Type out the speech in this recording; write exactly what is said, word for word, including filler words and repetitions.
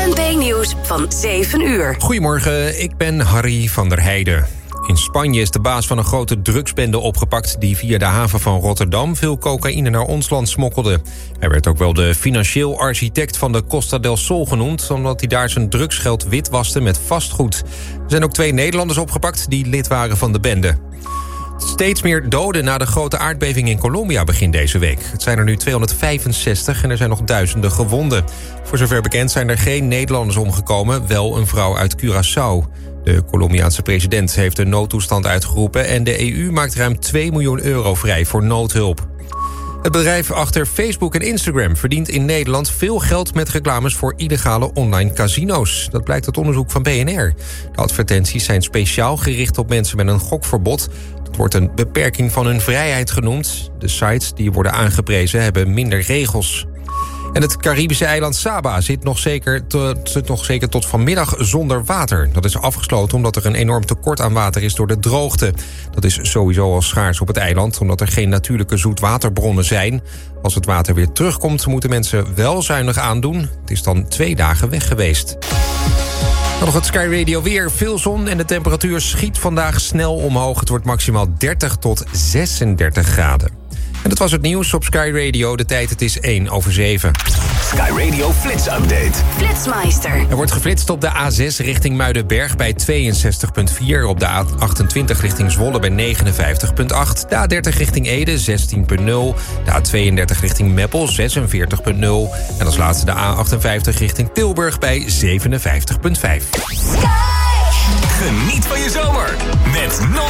N P Nieuws van zeven uur. Goedemorgen, ik ben Harry van der Heijden. In Spanje is de baas van een grote drugsbende opgepakt die via de haven van Rotterdam veel cocaïne naar ons land smokkelde. Hij werd ook wel de financieel architect van de Costa del Sol genoemd, omdat hij daar zijn drugsgeld witwaste met vastgoed. Er zijn ook twee Nederlanders opgepakt die lid waren van de bende. Steeds meer doden na de grote aardbeving in Colombia begin deze week. Het zijn er nu tweehonderdvijfenzestig en er zijn nog duizenden gewonden. Voor zover bekend zijn er geen Nederlanders omgekomen, wel een vrouw uit Curaçao. De Colombiaanse president heeft een noodtoestand uitgeroepen en de E U maakt ruim twee miljoen euro vrij voor noodhulp. Het bedrijf achter Facebook en Instagram verdient in Nederland veel geld met reclames voor illegale online casino's. Dat blijkt uit onderzoek van B N R. De advertenties zijn speciaal gericht op mensen met een gokverbod. Dat wordt een beperking van hun vrijheid genoemd. De sites die worden aangeprezen hebben minder regels. En het Caribische eiland Saba zit nog, zeker tot, zit nog zeker tot vanmiddag zonder water. Dat is afgesloten omdat er een enorm tekort aan water is door de droogte. Dat is sowieso al schaars op het eiland, omdat er geen natuurlijke zoetwaterbronnen zijn. Als het water weer terugkomt, moeten mensen wel zuinig aandoen. Het is dan twee dagen weg geweest. Dan nog het Sky Radio weer. Veel zon en de temperatuur schiet vandaag snel omhoog. Het wordt maximaal dertig tot zesendertig graden. En dat was het nieuws op Sky Radio. De tijd, het is één over zeven. Sky Radio Flits Update. Flitsmeister. Er wordt geflitst op de A zes richting Muidenberg bij tweeënzestig komma vier. Op de A achtentwintig richting Zwolle bij negenenvijftig komma acht. De A dertig richting Ede zestien komma nul. De A tweeëndertig richting Meppel zesenveertig komma nul. En als laatste de A achtenvijftig richting Tilburg bij zevenenvijftig komma vijf. Geniet van je zomer met